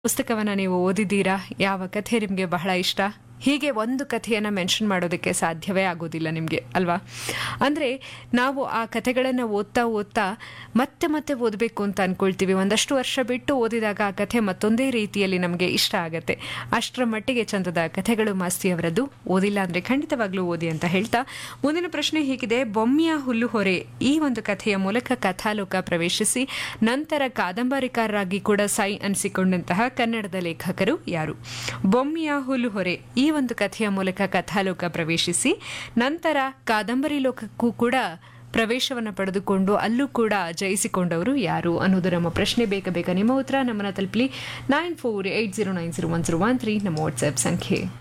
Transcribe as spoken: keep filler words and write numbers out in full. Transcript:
ಪುಸ್ತಕವನ್ನ ನೀವು ಓದಿದ್ದೀರಾ? ಯಾವ ಕಥೆ ನಿಮಗೆ ಬಹಳ ಇಷ್ಟ? ಹೀಗೆ ಒಂದು ಕಥೆಯನ್ನು ಮೆನ್ಷನ್ ಮಾಡೋದಕ್ಕೆ ಸಾಧ್ಯವೇ ಆಗೋದಿಲ್ಲ ನಿಮಗೆ ಅಲ್ವಾ? ಅಂದರೆ ನಾವು ಆ ಕಥೆಗಳನ್ನು ಓದ್ತಾ ಓದ್ತಾ ಮತ್ತೆ ಮತ್ತೆ ಓದಬೇಕು ಅಂತ ಅಂದ್ಕೊಳ್ತೀವಿ. ಒಂದಷ್ಟು ವರ್ಷ ಬಿಟ್ಟು ಓದಿದಾಗ ಆ ಕಥೆ ಮತ್ತೊಂದೇ ರೀತಿಯಲ್ಲಿ ನಮಗೆ ಇಷ್ಟ ಆಗುತ್ತೆ. ಅಷ್ಟರ ಮಟ್ಟಿಗೆ ಚಂದದ ಕಥೆಗಳು ಮಾಸ್ತಿಯವರದ್ದು. ಓದಿಲ್ಲ ಅಂದರೆ ಖಂಡಿತವಾಗ್ಲೂ ಓದಿ ಅಂತ ಹೇಳ್ತಾ ಮುಂದಿನ ಪ್ರಶ್ನೆ ಹೀಗಿದೆ. ಬೊಮ್ಮಿಯ ಹುಲ್ಲು ಹೊರೆ ಈ ಒಂದು ಕಥೆಯ ಮೂಲಕ ಕಥಾಲೋಕ ಪ್ರವೇಶಿಸಿ ನಂತರ ಕಾದಂಬರಿಕಾರರಾಗಿ ಕೂಡ ಸೈ ಅನಿಸಿಕೊಂಡಂತಹ ಕನ್ನಡದ ಲೇಖಕರು ಯಾರು? ಬೊಮ್ಮಿಯ ಹುಲ್ಲು ಹೊರೆ ಈ ಒಂದು ಕಥೆಯ ಮೂಲಕ ಕಥಾಲೋಕ ಪ್ರವೇಶಿಸಿ ನಂತರ ಕಾದಂಬರಿ ಲೋಕಕ್ಕೂ ಕೂಡ ಪ್ರವೇಶವನ್ನು ಪಡೆದುಕೊಂಡು ಅಲ್ಲೂ ಕೂಡ ಜಯಿಸಿಕೊಂಡವರು ಯಾರು ಅನ್ನೋದು ನಮ್ಮ ಪ್ರಶ್ನೆ. ಬೇಗ ಬೇಗ ನಿಮ್ಮ ಉತ್ತರ ನಮ್ಮನ್ನ ತಲುಪಲಿ. Nine four eight zero nine zero one zero one three ನಮ್ಮ ವಾಟ್ಸ್ಆಪ್ ಸಂಖ್ಯೆ.